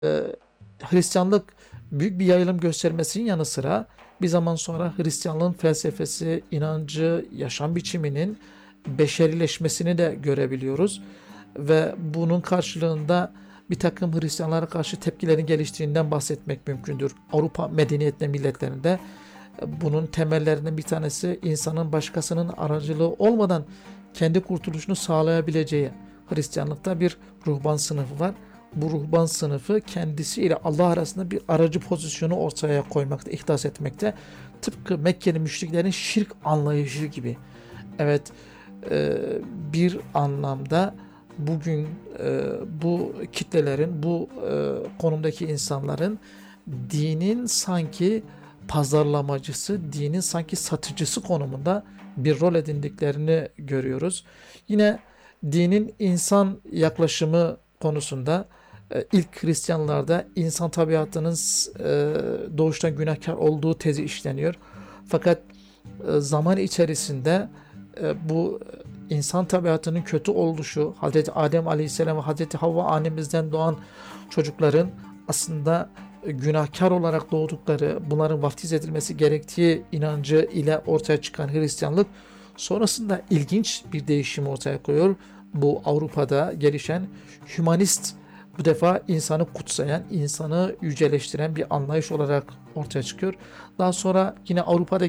Hristiyanlık büyük bir yayılım göstermesinin yanı sıra bir zaman sonra Hristiyanlığın felsefesi, inancı, yaşam biçiminin beşerileşmesini de görebiliyoruz. Ve bunun karşılığında bir takım Hristiyanlara karşı tepkilerin geliştiğinden bahsetmek mümkündür. Avrupa medeniyetine milletlerinde bunun temellerinden bir tanesi insanın başkasının aracılığı olmadan kendi kurtuluşunu sağlayabileceği. Hristiyanlıkta bir ruhban sınıfı var. Bu ruhban sınıfı kendisiyle Allah arasında bir aracı pozisyonu ortaya koymakta, ihdas etmekte. Tıpkı Mekkeli müşriklerin şirk anlayışı gibi. Evet, bir anlamda bugün bu kitlelerin, bu konumdaki insanların dinin sanki pazarlamacısı, dinin sanki satıcısı konumunda bir rol edindiklerini görüyoruz. Yine dinin insan yaklaşımı konusunda ilk Hristiyanlarda insan tabiatının doğuştan günahkar olduğu tezi işleniyor. Fakat zaman içerisinde bu insan tabiatının kötü oluşu, Hazreti Adem Aleyhisselam ve Hazreti Havva annemizden doğan çocukların aslında günahkar olarak doğdukları, bunların vaftiz edilmesi gerektiği inancı ile ortaya çıkan Hristiyanlık sonrasında ilginç bir değişim ortaya koyuyor. Bu Avrupa'da gelişen hümanist, bu defa insanı kutsayan, insanı yüceleştiren bir anlayış olarak ortaya çıkıyor. Daha sonra yine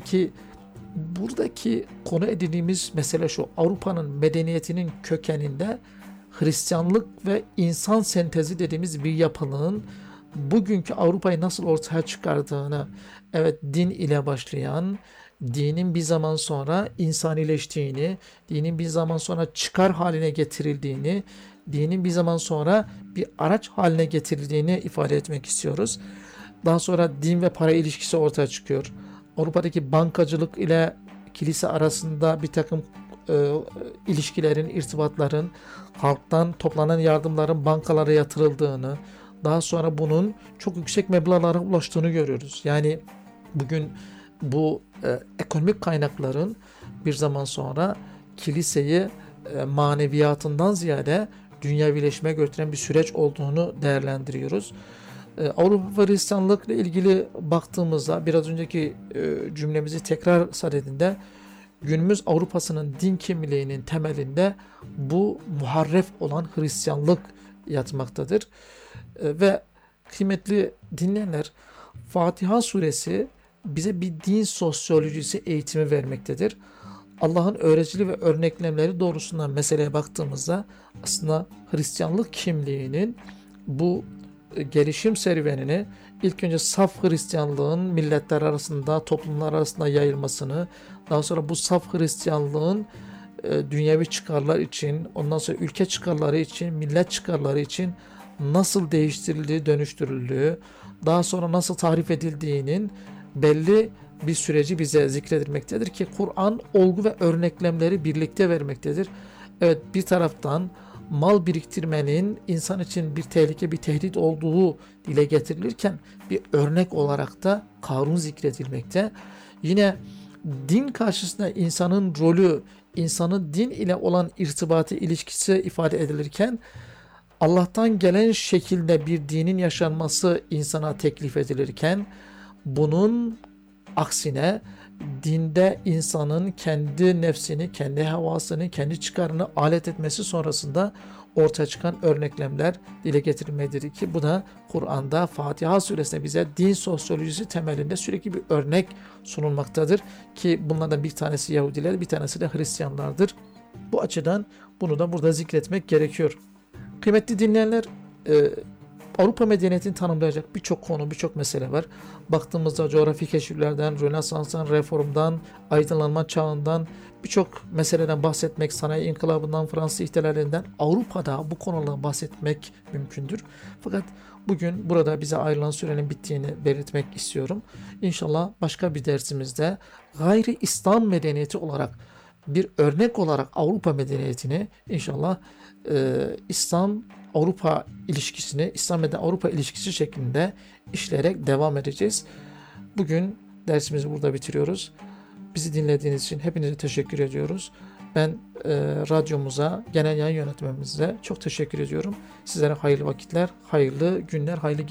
buradaki konu edindiğimiz mesele şu: Avrupa'nın medeniyetinin kökeninde Hristiyanlık ve insan sentezi dediğimiz bir yapının bugünkü Avrupa'yı nasıl ortaya çıkardığını, evet, din ile başlayan, dinin bir zaman sonra insanileştiğini, dinin bir zaman sonra çıkar haline getirildiğini, dinin bir zaman sonra bir araç haline getirildiğini ifade etmek istiyoruz. Daha sonra din ve para ilişkisi ortaya çıkıyor. Avrupa'daki bankacılık ile kilise arasında bir takım ilişkilerin, irtibatların, halktan toplanan yardımların bankalara yatırıldığını, daha sonra bunun çok yüksek meblağlara ulaştığını görüyoruz. Yani bugün bu ekonomik kaynakların bir zaman sonra kiliseyi maneviyatından ziyade dünyevileşmeye götüren bir süreç olduğunu değerlendiriyoruz. Avrupa ve Hristiyanlıkla ilgili baktığımızda biraz önceki cümlemizi tekrar sadedinde günümüz Avrupa'sının din kimliğinin temelinde bu muharref olan Hristiyanlık yatmaktadır. Ve kıymetli dinleyenler, Fatiha suresi bize bir din sosyolojisi eğitimi vermektedir. Allah'ın öğretili ve örneklemleri doğrusundan meseleye baktığımızda aslında Hristiyanlık kimliğinin bu gelişim serüvenini ilk önce saf Hristiyanlığın milletler arasında, toplumlar arasında yayılmasını, daha sonra bu saf Hristiyanlığın dünyevi çıkarlar için, ondan sonra ülke çıkarları için, millet çıkarları için nasıl değiştirildiği, dönüştürüldüğü, daha sonra nasıl tahrif edildiğinin belli bir süreci bize zikredilmektedir ki Kur'an olgu ve örneklemleri birlikte vermektedir. Evet, bir taraftan mal biriktirmenin insan için bir tehlike, bir tehdit olduğu dile getirilirken bir örnek olarak da Karun zikredilmekte. Yine din karşısında insanın rolü, insanın din ile olan irtibatı, ilişkisi ifade edilirken Allah'tan gelen şekilde bir dinin yaşanması insana teklif edilirken bunun aksine dinde insanın kendi nefsini, kendi havasını, kendi çıkarını alet etmesi sonrasında ortaya çıkan örneklemler dile getirilmelidir ki bu da Kur'an'da Fatiha suresinde bize din sosyolojisi temelinde sürekli bir örnek sunulmaktadır ki bunlardan bir tanesi Yahudiler, bir tanesi de Hristiyanlardır. Bu açıdan bunu da burada zikretmek gerekiyor. Kıymetli dinleyenler, Avrupa medeniyetini tanımlayacak birçok konu, birçok mesele var. Baktığımızda coğrafi keşiflerden, Rönesans'tan, Reform'dan, aydınlanma çağından birçok meseleden bahsetmek, sanayi inkılabından, Fransız ihtilalinden Avrupa'da bu konulardan bahsetmek mümkündür. Fakat bugün burada bize ayrılan sürenin bittiğini belirtmek istiyorum. İnşallah başka bir dersimizde gayri İslam medeniyeti olarak bir örnek olarak Avrupa medeniyetini inşallah İslam Avrupa ilişkisini, İslam ve Avrupa ilişkisi şeklinde işleyerek devam edeceğiz. Bugün dersimizi burada bitiriyoruz. Bizi dinlediğiniz için hepinize teşekkür ediyoruz. Ben radyomuza, genel yayın yönetmemize çok teşekkür ediyorum. Sizlere hayırlı vakitler, hayırlı günler, hayırlı